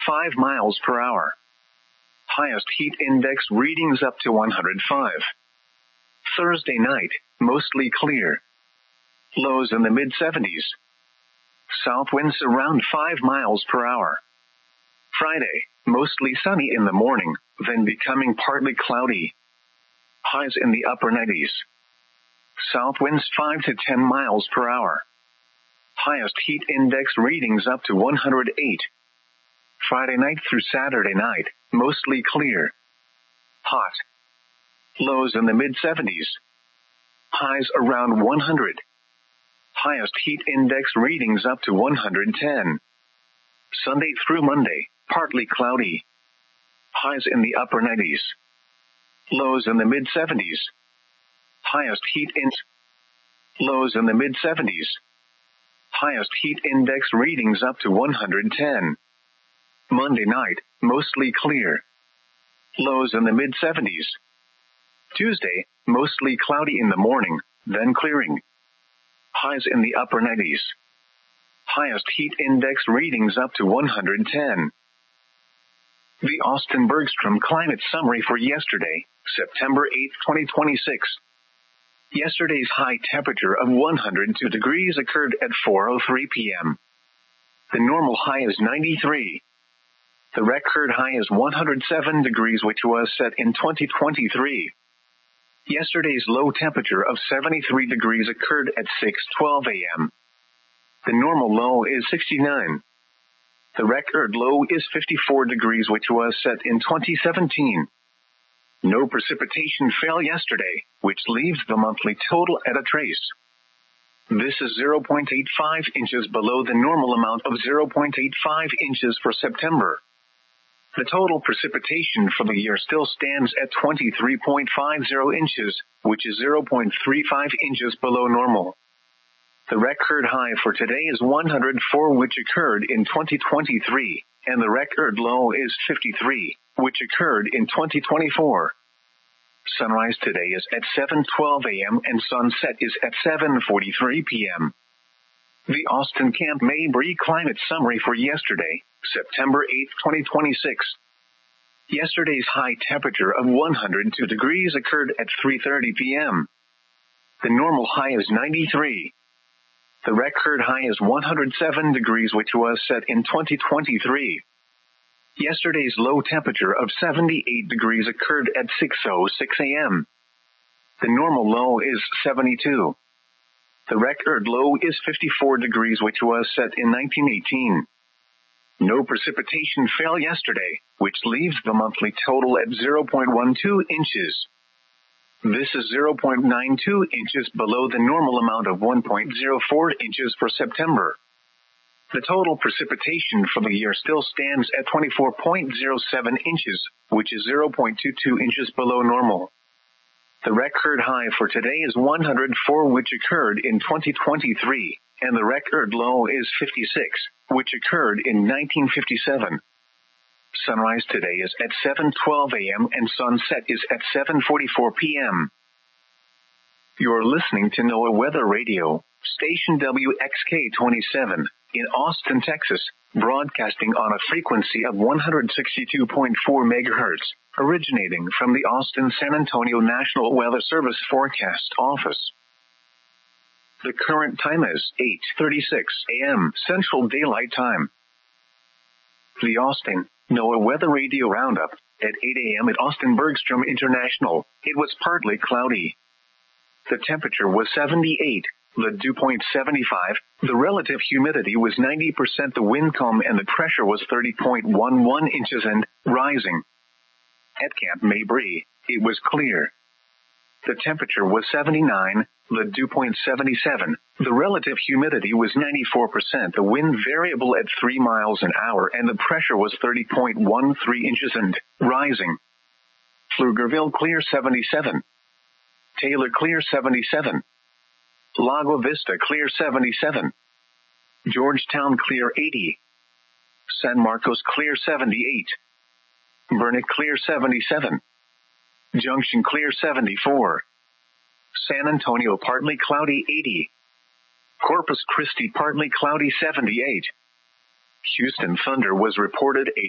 5 miles per hour. Highest heat index readings up to 105. Thursday night, mostly clear. Lows in the mid-70s. South winds around 5 miles per hour. Friday, mostly sunny in the morning, then becoming partly cloudy. Highs in the upper 90s. South winds 5 to 10 miles per hour. Highest heat index readings up to 108. Friday night through Saturday night, mostly clear. Hot. Lows in the mid-70s. Highs around 100. Highest heat index readings up to 110. Sunday through Monday, partly cloudy. Highs in the upper 90s. Lows in the mid-70s. Highest heat index. Lows in the mid-70s. Highest heat index readings up to 110. Monday night, mostly clear. Lows in the mid-70s. Tuesday, mostly cloudy in the morning, then clearing. Highs in the upper 90s. Highest heat index readings up to 110. The Austin Bergstrom Climate Summary for yesterday, September 8, 2026. Yesterday's high temperature of 102 degrees occurred at 4:03 p.m. The normal high is 93. The record high is 107 degrees, which was set in 2023. Yesterday's low temperature of 73 degrees occurred at 6:12 a.m. The normal low is 69. The record low is 54 degrees, which was set in 2017. No precipitation fell yesterday, which leaves the monthly total at a trace. This is 0.85 inches below the normal amount of 0.85 inches for September. The total precipitation for the year still stands at 23.50 inches, which is 0.35 inches below normal. The record high for today is 104, which occurred in 2023, and the record low is 53, which occurred in 2024. Sunrise today is at 7:12 a.m. and sunset is at 7:43 p.m. The Austin Camp Mabry Climate Summary for yesterday, September 8, 2026. Yesterday's high temperature of 102 degrees occurred at 3:30 p.m. The normal high is 93. The record high is 107 degrees, which was set in 2023. Yesterday's low temperature of 78 degrees occurred at 6:06 a.m. The normal low is 72. The record low is 54 degrees, which was set in 1918. No precipitation fell yesterday, which leaves the monthly total at 0.12 inches. This is 0.92 inches below the normal amount of 1.04 inches for September. The total precipitation for the year still stands at 24.07 inches, which is 0.22 inches below normal. The record high for today is 104, which occurred in 2023, and the record low is 56, which occurred in 1957. Sunrise today is at 7:12 a.m. and sunset is at 7:44 p.m. You're listening to NOAA Weather Radio, station WXK-27, in Austin, Texas, broadcasting on a frequency of 162.4 megahertz, originating from the Austin-San Antonio National Weather Service Forecast Office. The current time is 8:36 a.m. Central Daylight Time. The Austin NOAA Weather Radio Roundup. At 8 a.m. at Austin Bergstrom International, it was partly cloudy. The temperature was 78, the dew point 75, the relative humidity was 90%, the wind calm, and the pressure was 30.11 inches and rising. At Camp Mabry, it was clear. The temperature was 79, the dew point 77, the relative humidity was 94%, the wind variable at 3 miles an hour, and the pressure was 30.13 inches and rising. Pflugerville clear 77. Taylor clear 77. Lago Vista clear 77. Georgetown clear 80. San Marcos clear 78. Burnet clear 77. Junction clear 74. San Antonio partly cloudy 80. Corpus Christi partly cloudy 78. Houston thunder was reported 80.